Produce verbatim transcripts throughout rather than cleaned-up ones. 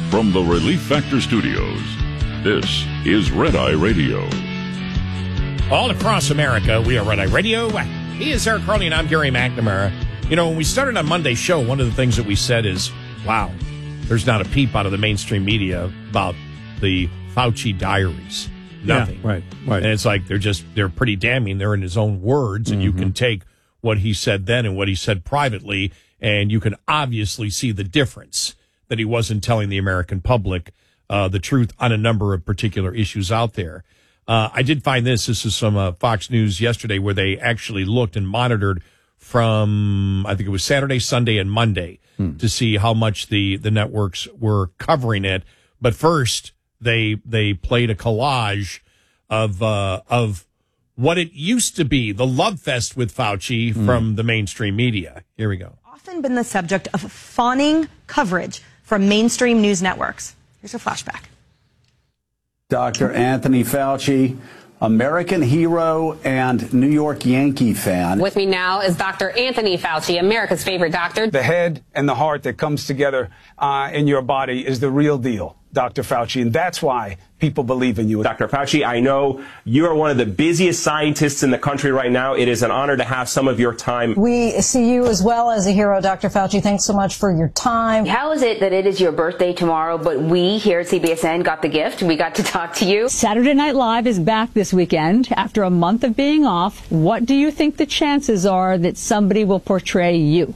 From the Relief Factor Studios, this is Red Eye Radio. All across America, we are Red Eye Radio. He is Eric Carly, and I'm Gary McNamara. You know, when we started on Monday's show, one of the things that we said is, wow, there's not a peep out of the mainstream media about the Fauci diaries. Nothing. Yeah, right, right. And it's like they're just, they're pretty damning. They're in his own words, and mm-hmm. you can take what he said then and what he said privately, and you can obviously see the difference that he wasn't telling the American public uh, the truth on a number of particular issues out there. Uh, I did find this. This is from uh, Fox News yesterday, where they actually looked and monitored from, I think it was Saturday, Sunday, and Monday hmm. to see how much the, the networks were covering it. But first, they they played a collage of uh, of what it used to be, the love fest with Fauci hmm. from the mainstream media. Here we go. Often been the subject of fawning coverage from mainstream news networks. Here's a flashback. Doctor Anthony Fauci, American hero and New York Yankee fan. With me now is Doctor Anthony Fauci, America's favorite doctor. The head and the heart that comes together uh, in your body is the real deal, Doctor Fauci, and that's why people believe in you. Doctor Fauci, I know you are one of the busiest scientists in the country right now. It is an honor to have some of your time. We see you as well as a hero, Doctor Fauci. Thanks so much for your time. How is it that it is your birthday tomorrow, but we here at C B S N got the gift? We got to talk to you. Saturday Night Live is back this weekend. After a month of being off, what do you think the chances are that somebody will portray you?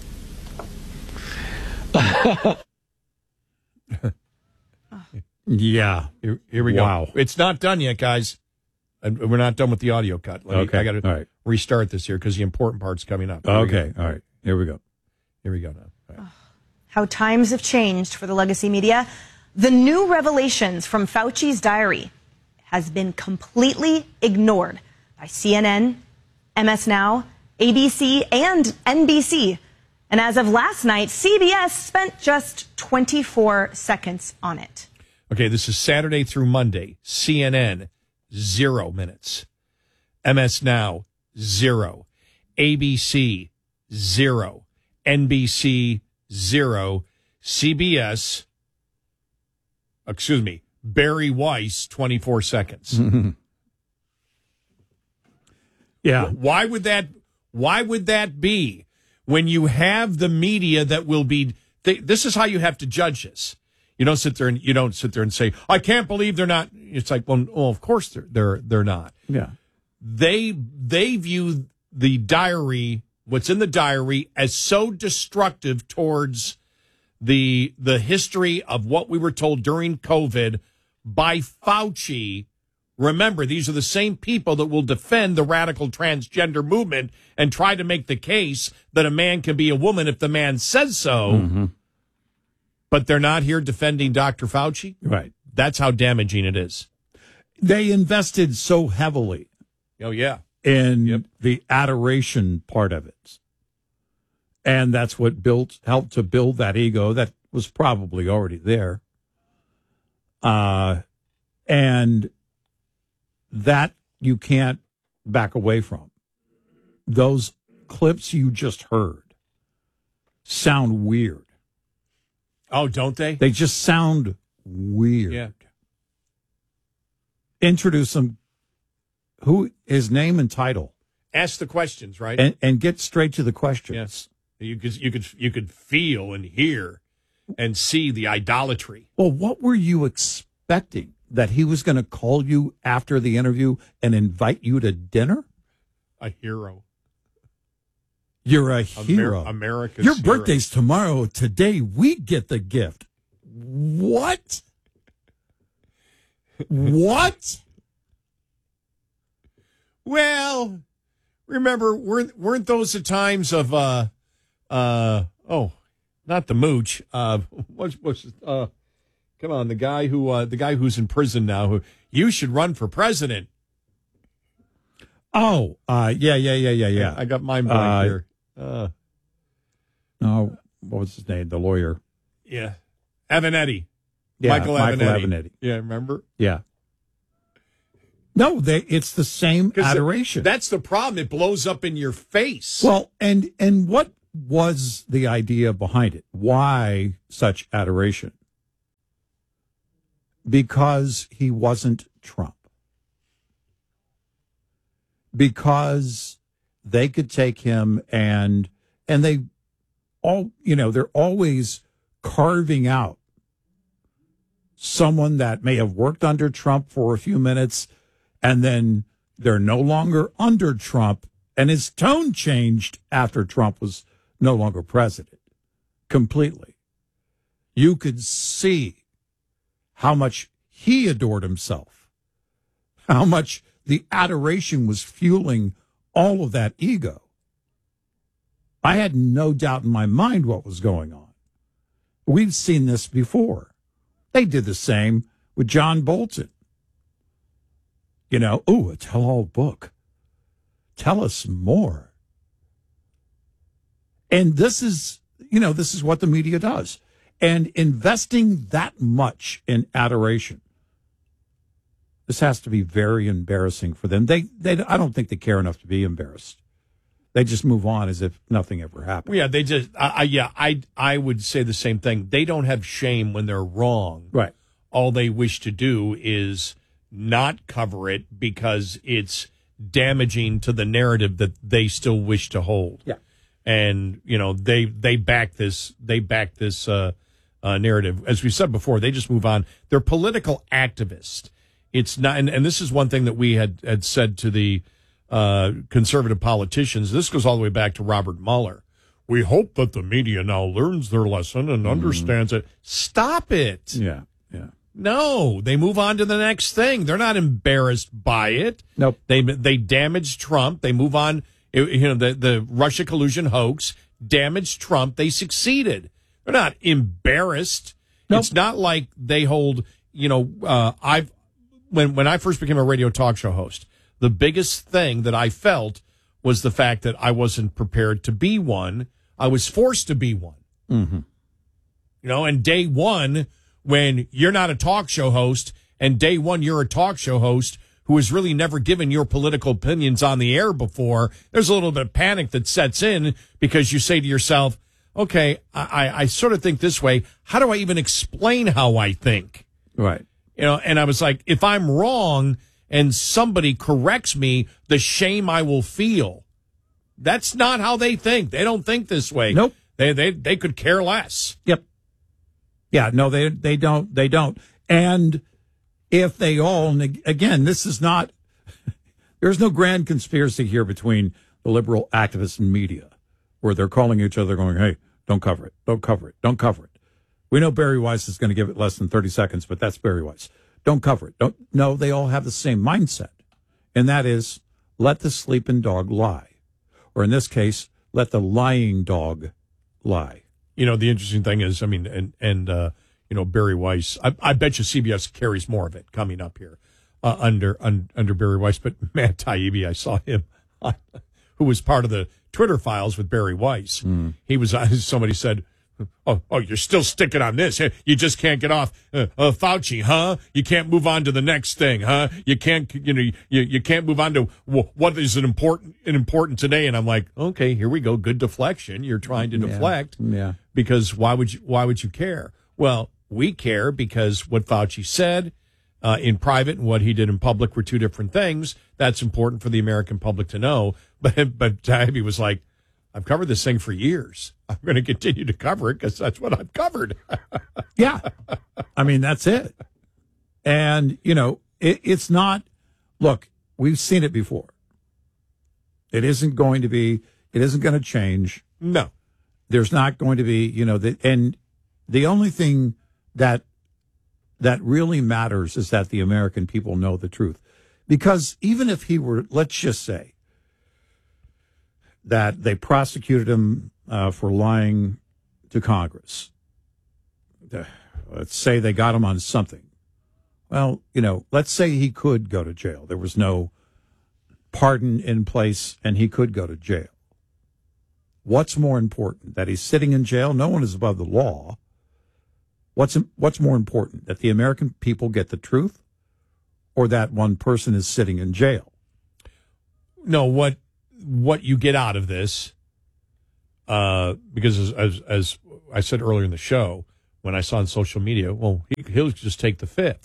Yeah. Here, here we wow. go. It's not done yet, guys. And we're not done with the audio cut. Let okay. Me, I got to right. restart this here because the important part's coming up. Here okay. All right. Here we go. Here we go now. Right. How times have changed for the legacy media. The new revelations from Fauci's diary has been completely ignored by C N N, M S Now, A B C, and N B C. And as of last night, C B S spent just twenty-four seconds on it. Okay, this is Saturday through Monday. C N N, zero minutes. M S Now, zero. A B C, zero. N B C, zero. C B S, excuse me, Barry Weiss, twenty-four seconds. Mm-hmm. Yeah. Why would that, why would that be when you have the media that will be, they, this is how you have to judge this. You don't sit there and you don't sit there and say, I can't believe they're not. It's like, well, well of course they're they're they're not. Yeah. They they view the diary, what's in the diary, as so destructive towards the the history of what we were told during COVID by Fauci. Remember, these are the same people that will defend the radical transgender movement and try to make the case that a man can be a woman if the man says so. Mm-hmm. But they're not here defending Doctor Fauci? Right. That's how damaging it is. They invested so heavily. Oh, yeah. In yep. the adoration part of it. And that's what built helped to build that ego that was probably already there. Uh, and that you can't back away from. Those clips you just heard sound weird. Oh, don't they? They just sound weird. Yeah. Introduce them. Who, his name and title. Ask the questions, right? And, and get straight to the questions. Yes. You could, you could, you could feel and hear and see the idolatry. Well, what were you expecting? That he was going to call you after the interview and invite you to dinner? A hero. You're a hero. Amer- America's Your hero. birthday's tomorrow. Today we get the gift. What? What? Well, remember, weren't, weren't those the times of, uh, uh, oh, not the mooch. Uh, what's, what's, uh, come on, the guy who, uh, the guy who's in prison now, who, you should run for president. Oh, uh, yeah, yeah, yeah, yeah, yeah. I got mine blank uh, here. Uh, oh, what was his name? The lawyer. Yeah. Avenatti. Yeah, Michael Avenatti. Michael Avenatti. Yeah, remember? Yeah. No, they, it's the same adoration. That's the problem. It blows up in your face. Well, and and what was the idea behind it? Why such adoration? because he wasn't Trump. Because they could take him and and they all, you know, they're always carving out someone that may have worked under Trump for a few minutes, and then they're no longer under Trump, and his tone changed after Trump was no longer president completely. You could see how much he adored himself, how much the adoration was fueling all of that ego. I had no doubt in my mind what was going on. We've seen this before. They did the same with John Bolton. You know, ooh, a tell-all book. Tell us more. And this is, you know, this is what the media does. And investing that much in adoration, this has to be very embarrassing for them. They, they, I don't think they care enough to be embarrassed. They just move on as if nothing ever happened. Yeah, they just, I, I, yeah, I, I would say the same thing. They don't have shame when they're wrong. Right. All they wish to do is not cover it because it's damaging to the narrative that they still wish to hold. Yeah. And, you know, they, they back this, they back this, uh, uh, narrative. As we said before, they just move on. They're political activists. It's not, and, and this is one thing that we had, had said to the uh, conservative politicians. This goes all the way back to Robert Mueller. We hope that the media now learns their lesson and mm. understands it. Stop it. Yeah, yeah. No, they move on to the next thing. They're not embarrassed by it. Nope. They they damaged Trump. They move on. You know, the, the Russia collusion hoax damaged Trump. They succeeded. They're not embarrassed. Nope. It's not like they hold, you know, uh, I've, When when I first became a radio talk show host, the biggest thing that I felt was the fact that I wasn't prepared to be one. I was forced to be one. Mm-hmm. You know, and day one, when you're not a talk show host, and day one you're a talk show host who has really never given your political opinions on the air before, there's a little bit of panic that sets in because you say to yourself, okay, I, I sort of think this way. How do I even explain how I think? Right. You know, and I was like, if I'm wrong and somebody corrects me, the shame I will feel. That's not how they think. They don't think this way. Nope. They they they could care less. Yep. Yeah, no, they they don't they don't. And if they all, and again, this is not, there's no grand conspiracy here between the liberal activists and media where they're calling each other going, hey, don't cover it, don't cover it, don't cover it. We know Barry Weiss is going to give it less than thirty seconds, but that's Barry Weiss. Don't cover it. Don't. No, they all have the same mindset, and that is let the sleeping dog lie. Or in this case, let the lying dog lie. You know, the interesting thing is, I mean, and, and uh, you know, Barry Weiss, I, I bet you C B S carries more of it coming up here uh, under un, under Barry Weiss. But Matt Taibbi, I saw him, on, who was part of the Twitter files with Barry Weiss. Mm. He was, somebody said, Oh, oh, you're still sticking on this. You just can't get off uh, uh, Fauci, huh? You can't move on to the next thing, huh? You can't, you know, you, you can't move on to w- what is an important, an important today. And I'm like, okay, here we go. Good deflection. You're trying to yeah. deflect. Yeah. Because why would you, why would you care? Well, we care because what Fauci said uh, in private and what he did in public were two different things. That's important for the American public to know. But, but Taibbi was like, I've covered this thing for years. I'm going to continue to cover it because that's what I've covered. Yeah. I mean, that's it. And, you know, it, it's not, look, we've seen it before. It isn't going to be, it isn't going to change. No. There's not going to be, you know, the, and the only thing that, that really matters is that the American people know the truth. Because even if he were, let's just say, that they prosecuted him uh, for lying to Congress. Let's say they got him on something. Well, you know, let's say he could go to jail. There was no pardon in place, and he could go to jail. What's more important, that he's sitting in jail? No one is above the law. What's what's more important, that the American people get the truth, or that one person is sitting in jail? No, what what you get out of this, uh, because as, as as I said earlier in the show, when I saw on social media, well, he, he'll just take the fifth.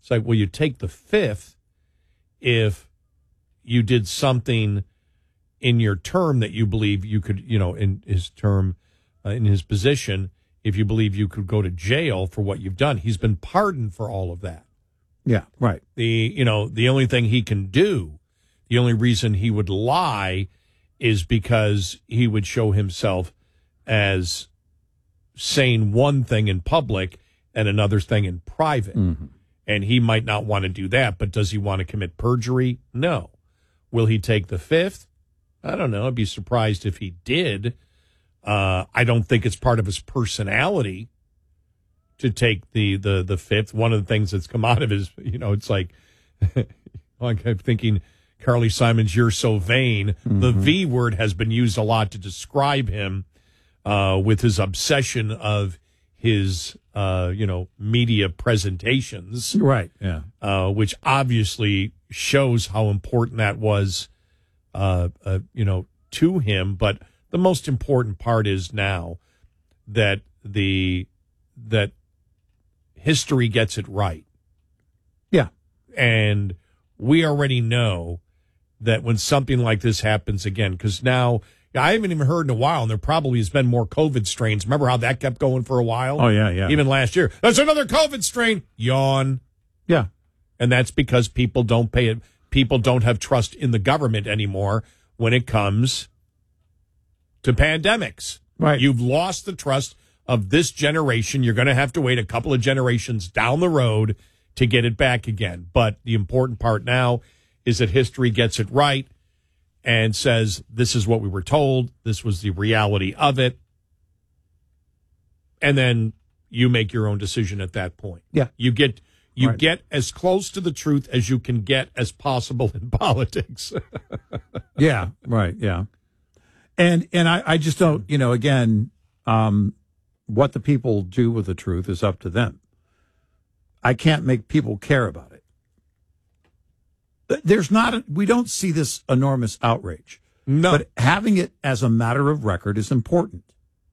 It's like, well, you take the fifth if you did something in your term that you believe you could, you know, in his term, uh, in his position, if you believe you could go to jail for what you've done. He's been pardoned for all of that. Yeah, right. The, you know, the only thing he can do, the only reason he would lie is because he would show himself as saying one thing in public and another thing in private. Mm-hmm. And he might not want to do that, but does he want to commit perjury? No. Will he take the fifth? I don't know. I'd be surprised if he did. Uh, I don't think it's part of his personality to take the, the, the fifth. One of the things that's come out of his, you know, it's like, like I'm thinking, Carly Simon's "You're So Vain." Mm-hmm. The V word has been used a lot to describe him uh, with his obsession of his, uh, you know, media presentations. Right, yeah. Uh, which obviously shows how important that was, uh, uh, you know, to him. But the most important part is now that the that history gets it right. Yeah. And we already know that when something like this happens again, because now I haven't even heard in a while, and there probably has been more COVID strains. Remember how that kept going for a while? Oh, yeah, yeah. Even last year. There's another COVID strain. Yawn. Yeah. And that's because people don't pay it. People don't have trust in the government anymore when it comes to pandemics. Right. You've lost the trust of this generation. You're going to have to wait a couple of generations down the road to get it back again. But the important part now is that history gets it right and says, this is what we were told. This was the reality of it. And then you make your own decision at that point. Yeah. You get you Right. get as close to the truth as you can get as possible in politics. Yeah, right, yeah. And and I, I just don't, you know, again, um, what the people do with the truth is up to them. I can't make people care about it. There's not, a, we don't see this enormous outrage. No. But having it as a matter of record is important.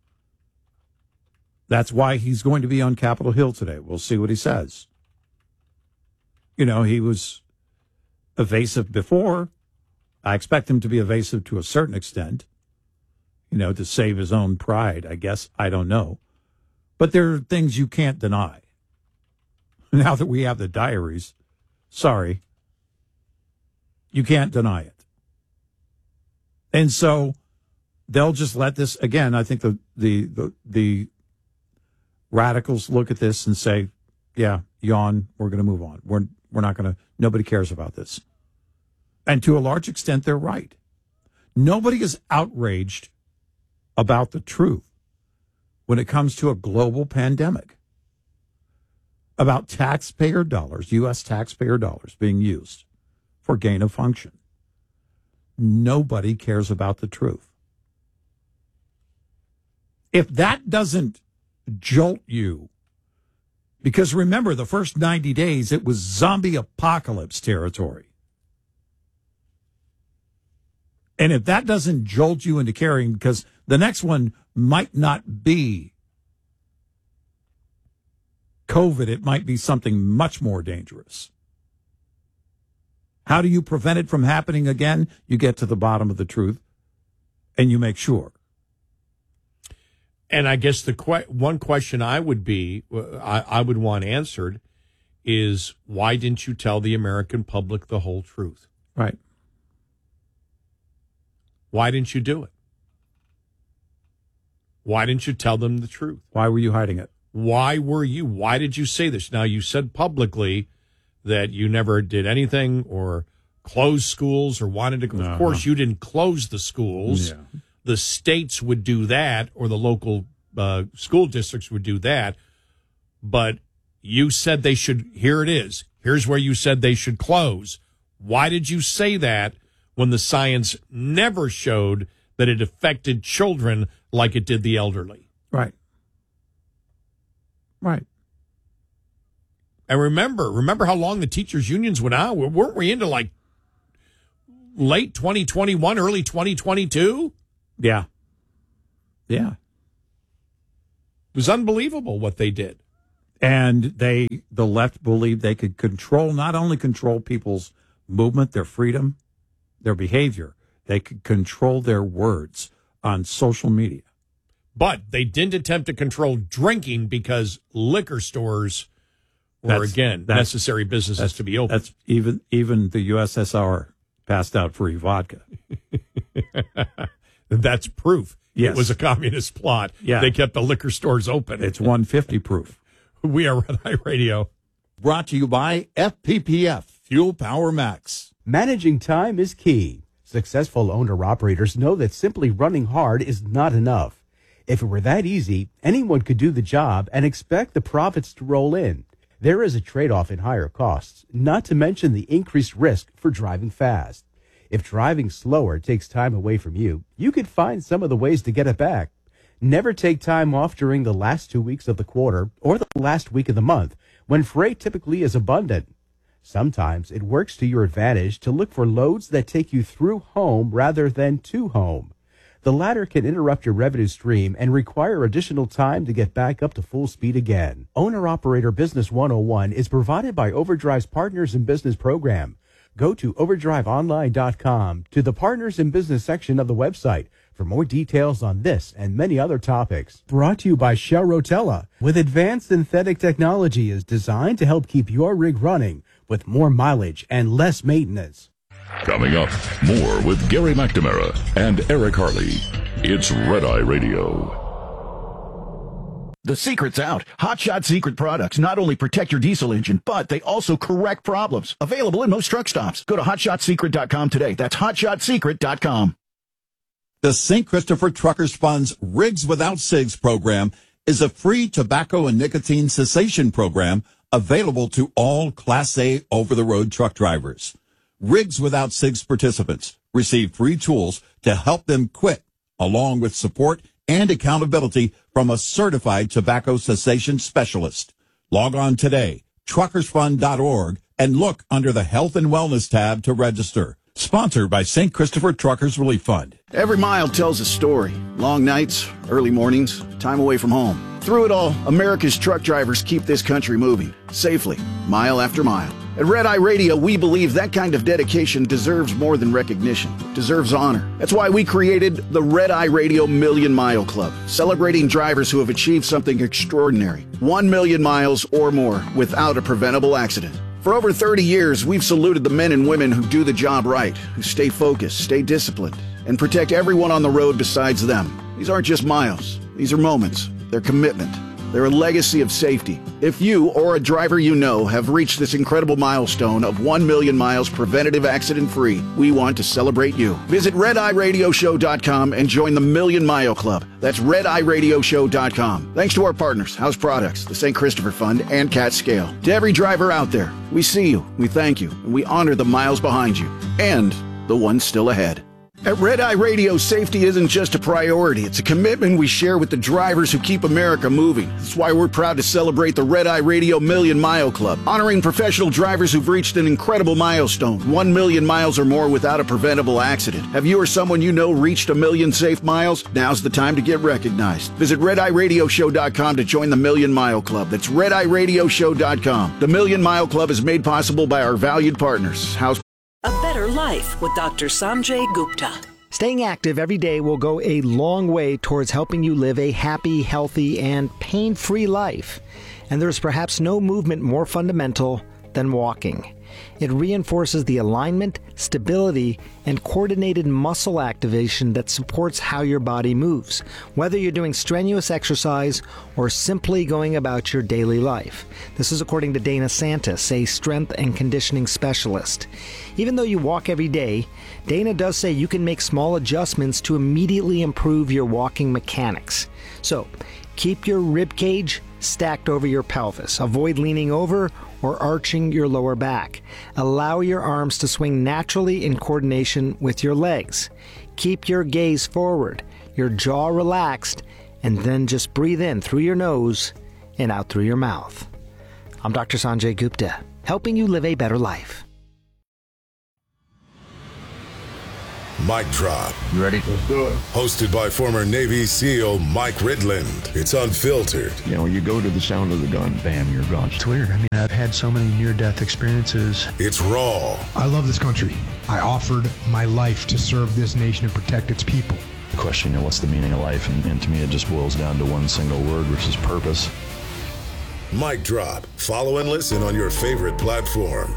That's why he's going to be on Capitol Hill today. We'll see what he says. You know, he was evasive before. I expect him to be evasive to a certain extent, you know, to save his own pride, I guess. I don't know. But there are things you can't deny. Now that we have the diaries, sorry, you can't deny it. And so they'll just let this, again, I think the, the, the, the radicals look at this and say, yeah, yawn, we're going to move on. We're, we're not going to, nobody cares about this. And to a large extent, they're right. Nobody is outraged about the truth when it comes to a global pandemic, about taxpayer dollars, U S taxpayer dollars being used for gain of function. Nobody cares about the truth. If that doesn't jolt you, because remember, the first ninety days, it was zombie apocalypse territory. And if that doesn't jolt you into caring, because the next one might not be COVID, it might be something much more dangerous. How do you prevent it from happening again? You get to the bottom of the truth and you make sure. And I guess the que- one question I would be, I, I would want answered is, why didn't you tell the American public the whole truth? Right. Why didn't you do it? Why didn't you tell them the truth? Why were you hiding it? Why were you? Why did you say this? Now, you said publicly that you never did anything or closed schools or wanted to. Uh-huh. Of course, you didn't close the schools. Yeah. The states would do that, or the local uh, school districts would do that. But you said they should. Here it is. Here's where you said they should close. Why did you say that when the science never showed that it affected children like it did the elderly? Right. Right. And remember, remember how long the teachers' unions went on? Weren't we into like late twenty twenty-one, early twenty twenty-two? Yeah. Yeah. It was unbelievable what they did. And they, the left believed they could control, not only control people's movement, their freedom, their behavior, they could control their words on social media. But they didn't attempt to control drinking because liquor stores were, That's- again, that's- necessary businesses That's, to be open. That's even, even the U S S R passed out free vodka. That's proof. Yes. It was a communist plot. Yeah. They kept the liquor stores open. It's one fifty proof. We are Red Eye Radio. Brought to you by F P P F, Fuel Power Max. Managing time is key. Successful owner-operators know that simply running hard is not enough. If it were that easy, anyone could do the job and expect the profits to roll in. There is a trade-off in higher costs, not to mention the increased risk for driving fast. If driving slower takes time away from you, you could find some of the ways to get it back. Never take time off during the last two weeks of the quarter or the last week of the month, when freight typically is abundant. Sometimes it works to your advantage to look for loads that take you through home rather than to home. The latter can interrupt your revenue stream and require additional time to get back up to full speed again. Owner-Operator Business one oh one is provided by Overdrive's Partners in Business program. Go to overdrive online dot com to the Partners in Business section of the website for more details on this and many other topics. Brought to you by Shell Rotella, with advanced synthetic technology is designed to help keep your rig running with more mileage and less maintenance. Coming up, more with Gary McNamara and Eric Harley. It's Red Eye Radio. The secret's out. Hot Shot Secret products not only protect your diesel engine, but they also correct problems. Available in most truck stops. Go to hot shot secret dot com today. That's hot shot secret dot com. The Saint Christopher Truckers Fund's Rigs Without Cigs program is a free tobacco and nicotine cessation program available to all Class A over-the-road truck drivers. Rigs Without Cigs participants receive free tools to help them quit, along with support and accountability from a certified tobacco cessation specialist. Log on today, truckers fund dot org, and look under the Health and Wellness tab to register. Sponsored by Saint Christopher Truckers Relief Fund. Every mile tells a story. Long nights, early mornings, time away from home. Through it all, America's truck drivers keep this country moving, safely, mile after mile. At Red Eye Radio, we believe that kind of dedication deserves more than recognition, deserves honor. That's why we created the Red Eye Radio Million Mile Club, celebrating drivers who have achieved something extraordinary. One million miles or more without a preventable accident. For over thirty years, we've saluted the men and women who do the job right, who stay focused, stay disciplined, and protect everyone on the road besides them. These aren't just miles. These are moments. They're commitment. They're a legacy of safety. If you or a driver you know have reached this incredible milestone of one million miles preventative accident-free, we want to celebrate you. Visit red eye radio show dot com and join the Million Mile Club. That's red eye radio show dot com. Thanks to our partners, House Products, the Saint Christopher Fund, and Cat Scale. To every driver out there, we see you, we thank you, and we honor the miles behind you, and the ones still ahead. At Red Eye Radio, safety isn't just a priority. It's a commitment we share with the drivers who keep America moving. That's why we're proud to celebrate the Red Eye Radio Million Mile Club, honoring professional drivers who've reached an incredible milestone, one million miles or more without a preventable accident. Have you or someone you know reached a million safe miles? Now's the time to get recognized. Visit red eye radio show dot com to join the Million Mile Club. That's red eye radio show dot com. The Million Mile Club is made possible by our valued partners, House. A better life with Doctor Sanjay Gupta. Staying active every day will go a long way towards helping you live a happy, healthy, and pain-free life. And there's perhaps no movement more fundamental than walking. It reinforces the alignment, stability, and coordinated muscle activation that supports how your body moves, whether you're doing strenuous exercise or simply going about your daily life. This is according to Dana Santis, a strength and conditioning specialist. Even though you walk every day, Dana does say you can make small adjustments to immediately improve your walking mechanics. So, keep your rib cage stacked over your pelvis. Avoid leaning over or arching your lower back. Allow your arms to swing naturally in coordination with your legs. Keep your gaze forward, your jaw relaxed, and then just breathe in through your nose and out through your mouth. I'm Doctor Sanjay Gupta, helping you live a better life. Mic Drop. You ready? Let's do it. Hosted by former Navy SEAL Mike Ridland. It's unfiltered. You know, you go to the sound of the gun, bam, you're gone. It's weird. I mean, I've had so many near-death experiences. It's raw. I love this country. I offered my life to serve this nation and protect its people. The question, you know, what's the meaning of life? And, and to me, it just boils down to one single word, which is purpose. Mic Drop. Follow and listen on your favorite platform.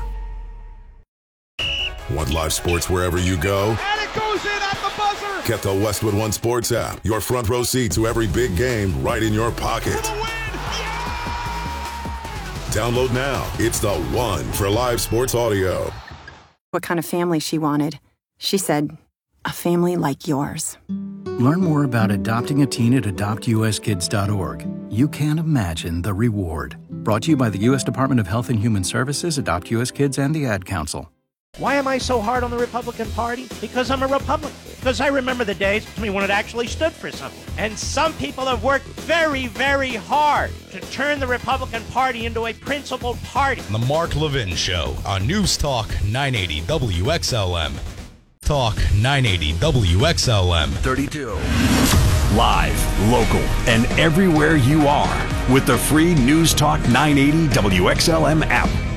Want live sports wherever you go? And it goes in at the buzzer! Get the Westwood One Sports app. Your front row seat to every big game right in your pocket. Yeah! Download now. It's the one for live sports audio. What kind of family she wanted. She said, a family like yours. Learn more about adopting a teen at adopt u s kids dot org. You can't imagine the reward. Brought to you by the U S Department of Health and Human Services, Adopt U S Kids, and the Ad Council. Why am I so hard on the Republican Party? Because I'm a Republican. Because I remember the days when it actually stood for something. And some people have worked very, very hard to turn the Republican Party into a principled party. The Mark Levin Show on News Talk nine eighty W X L M. Talk nine eighty W X L M. thirty-two. Live, local, and everywhere you are with the free News Talk nine eighty W X L M app.